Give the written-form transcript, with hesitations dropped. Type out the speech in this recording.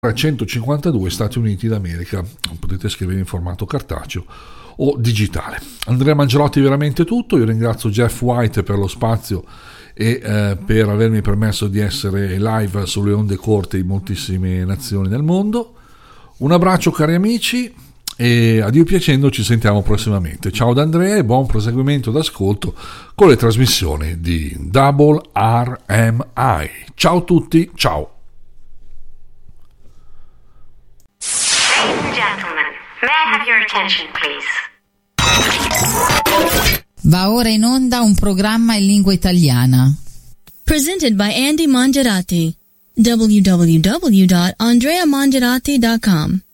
152 Stati Uniti d'America. Potete scrivere in formato cartaceo o digitale. Andrea Mangelotti veramente tutto. Io ringrazio Jeff White per lo spazio e per avermi permesso di essere live sulle onde corte in moltissime nazioni del mondo. Un abbraccio cari amici e a Dio piacendo ci sentiamo prossimamente. Ciao da Andrea e buon proseguimento d'ascolto con le trasmissioni di Double RMI. Ciao a tutti, ciao. Ladies and gentlemen, may I have your attention, please? Va ora in onda un programma in lingua italiana. Presented by Andy Mangiarati. www.andreamangiarati.com